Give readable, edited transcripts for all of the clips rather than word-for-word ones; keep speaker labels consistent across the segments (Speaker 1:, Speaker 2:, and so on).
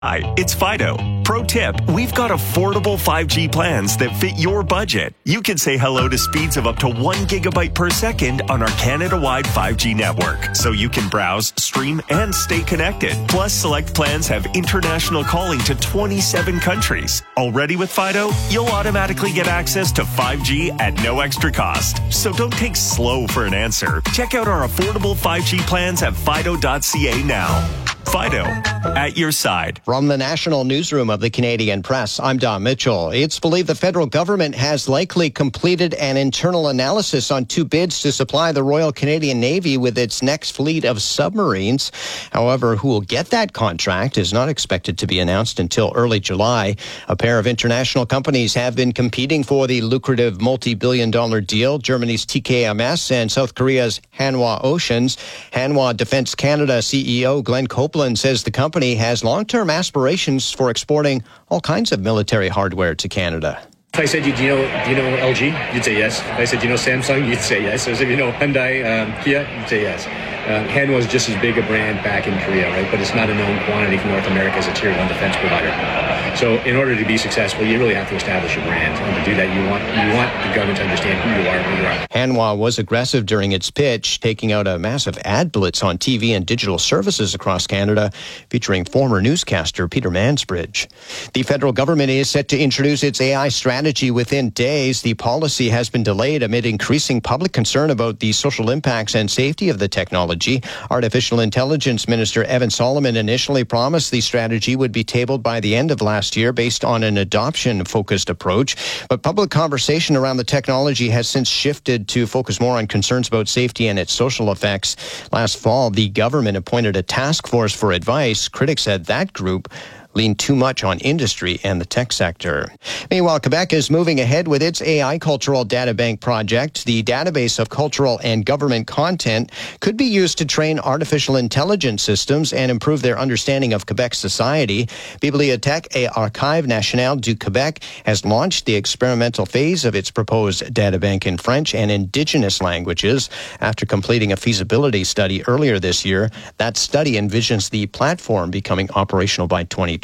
Speaker 1: Hi, it's Fido. Pro tip, we've got affordable 5G plans that fit your budget. You can say hello to speeds of up to 1 gigabyte per second on our Canada-wide 5G network, so you can browse, stream, and stay connected. Plus, select plans have international calling to 27 countries. Already with Fido, you'll automatically get access to 5G at no extra cost. So don't take slow for an answer. Check out our affordable 5G plans at fido.ca now. Fido, at your side.
Speaker 2: From the National Newsroom of the Canadian Press, I'm Don Mitchell. It's believed the federal government has likely completed an internal analysis on 2 bids to supply the Royal Canadian Navy with its next fleet of submarines. However, who will get that contract is not expected to be announced until early July. A pair of international companies have been competing for the lucrative multi-billion-dollar deal, Germany's TKMS and South Korea's Hanwha Oceans. Hanwha Defense Canada CEO Glenn Copeland says the company has long-term aspirations for exporting all kinds of military hardware to Canada.
Speaker 3: If I said, do you know LG? You'd say yes. If I said, do you know Samsung? You'd say yes. If you know Hyundai, Kia? You'd say yes. Hanwha is just as big a brand back in Korea, right? But it's not a known quantity for North America as a tier 1 defense provider. So in order to be successful, you really have to establish a brand. And to do that, you want the government to understand who you are and where you are.
Speaker 2: Hanwha was aggressive during its pitch, taking out a massive ad blitz on TV and digital services across Canada, featuring former newscaster Peter Mansbridge. The federal government is set to introduce its AI strategy within days. The policy has been delayed amid increasing public concern about the social impacts and safety of the technology. Artificial Intelligence Minister Evan Solomon initially promised the strategy would be tabled by the end of last year based on an adoption-focused approach. But public conversation around the technology has since shifted to focus more on concerns about safety and its social effects. Last fall, the government appointed a task force for advice. Critics said that group lean too much on industry and the tech sector. Meanwhile, Quebec is moving ahead with its AI Cultural Data Bank project. The database of cultural and government content could be used to train artificial intelligence systems and improve their understanding of Quebec society. Bibliothèque et Archives Nationales du Québec has launched the experimental phase of its proposed databank in French and Indigenous languages. After completing a feasibility study earlier this year, that study envisions the platform becoming operational by 2029.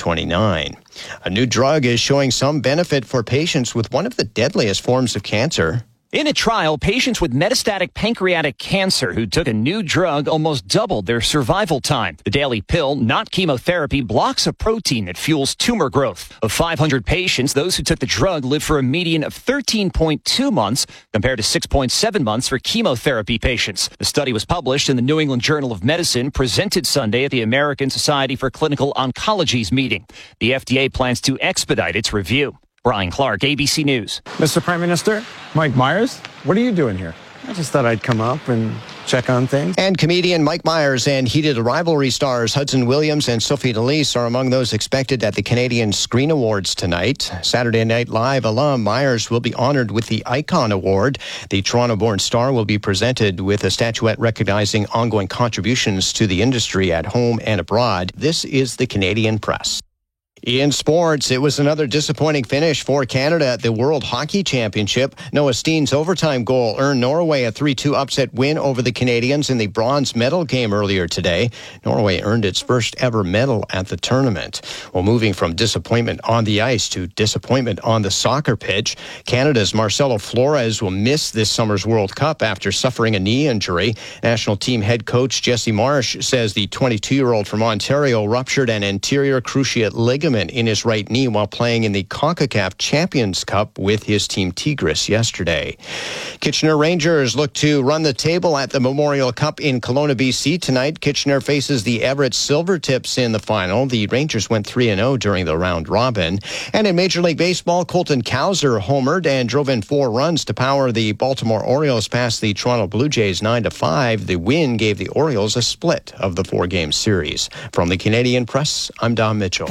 Speaker 2: A new drug is showing some benefit for patients with one of the deadliest forms of cancer.
Speaker 4: In a trial, patients with metastatic pancreatic cancer who took a new drug almost doubled their survival time. The daily pill, not chemotherapy, blocks a protein that fuels tumor growth. Of 500 patients, those who took the drug lived for a median of 13.2 months compared to 6.7 months for chemotherapy patients. The study was published in the New England Journal of Medicine, presented Sunday at the American Society for Clinical Oncology's meeting. The FDA plans to expedite its review. Brian Clark, ABC News.
Speaker 5: Mr. Prime Minister, Mike Myers, what are you doing here? I just thought I'd come up and check on things.
Speaker 2: And comedian Mike Myers and Heated Rivalry stars Hudson Williams and Sophie D'Elise are among those expected at the Canadian Screen Awards tonight. Saturday Night Live alum Myers will be honored with the Icon Award. The Toronto-born star will be presented with a statuette recognizing ongoing contributions to the industry at home and abroad. This is the Canadian Press. In sports, it was another disappointing finish for Canada at the World Hockey Championship. Noah Steen's overtime goal earned Norway a 3-2 upset win over the Canadians in the bronze medal game earlier today. Norway earned its first ever medal at the tournament. Well, moving from disappointment on the ice to disappointment on the soccer pitch, Canada's Marcelo Flores will miss this summer's World Cup after suffering a knee injury. National team head coach Jesse Marsh says the 22-year-old from Ontario ruptured an anterior cruciate ligament in his right knee while playing in the CONCACAF Champions Cup with his team Tigres yesterday. Kitchener Rangers look to run the table at the Memorial Cup in Kelowna, BC tonight. Kitchener faces the Everett Silvertips in the final. The Rangers went 3-0 during the round robin. And in Major League Baseball, Colton Cowser homered and drove in 4 runs to power the Baltimore Orioles past the Toronto Blue Jays 9-5. The win gave the Orioles a split of the 4-game series. From the Canadian Press, I'm Don Mitchell.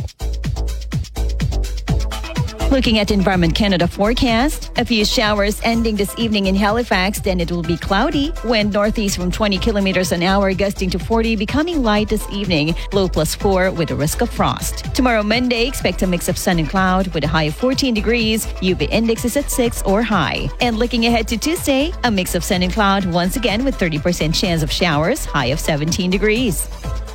Speaker 6: Looking at Environment Canada forecast, a few showers ending this evening in Halifax, then it will be cloudy. Wind northeast from 20 kilometers an hour, gusting to 40, becoming light this evening. Low +4 with a risk of frost. Tomorrow, Monday, expect a mix of sun and cloud with a high of 14 degrees. UV index is at 6 or high. And looking ahead to Tuesday, a mix of sun and cloud once again with 30% chance of showers, high of 17 degrees.